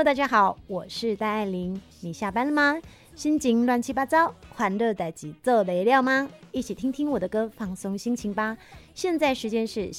Hello， 大家好，我是戴爱玲。你下班了吗？心情乱七八糟，欢乐代志做得了吗？一起听听我的歌，放松心情吧。现在时间是